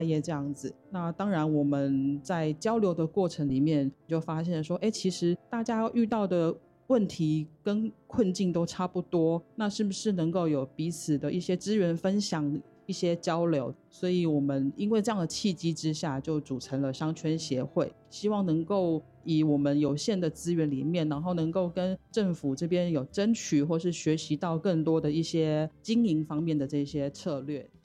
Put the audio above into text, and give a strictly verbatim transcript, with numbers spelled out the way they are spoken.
业这样子。那当然我们在交流的过程里面就发现说，哎，其实大家遇到的问题跟困境都差不多，那是不是能够有彼此的一些资源分享，一些交流。所以我们因为这样的契机之下就组成了商圈协会，希望能够以我们有限的资源里面，然后能够跟政府这边有争取或是学习到更多的一些经营方面的这些策略。